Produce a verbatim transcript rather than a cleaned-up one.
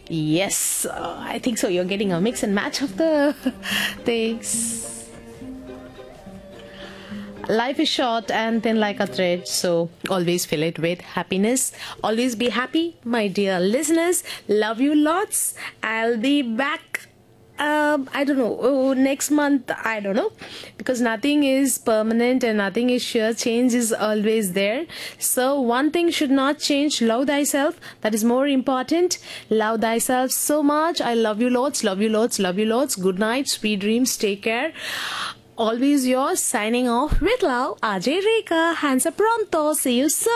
Yes, uh, I think so. You're getting a mix and match of the things. Life is short and thin like a thread, so always fill it with happiness. Always be happy, my dear listeners. Love you lots. I'll be back. Um, I don't know. Oh, next month, I don't know, because nothing is permanent and nothing is sure. Change is always there. So one thing should not change. Love thyself. That is more important. Love thyself so much. I love you lots. Love you lots. Love you lots. Good night. Sweet dreams. Take care. Always yours, signing off with love, Ajay Rekha. Hands up pronto. See you soon.